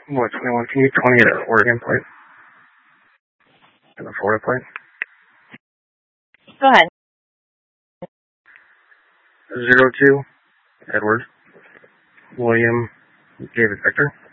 What, 21? Can you 20 at an Oregon plate? And a Florida plate? Go ahead. 02, Edward, William, David Victor.